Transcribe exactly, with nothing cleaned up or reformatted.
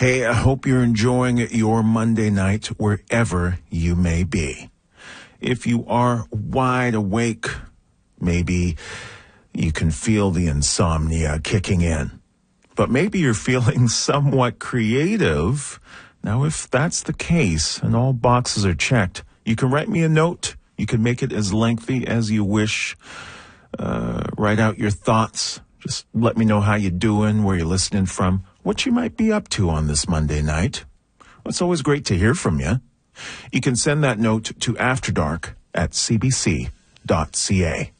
Hey, I hope you're enjoying your Monday night wherever you may be. If you are wide awake, maybe you can feel the insomnia kicking in. But maybe you're feeling somewhat creative. Now, if that's the case and all boxes are checked, you can write me a note. You can make it as lengthy as you wish. Uh, write out your thoughts. Just let me know how you're doing, where you're listening from, what you might be up to on this Monday night. It's always great to hear from you. You can send that note to After Dark at c b c dot c a.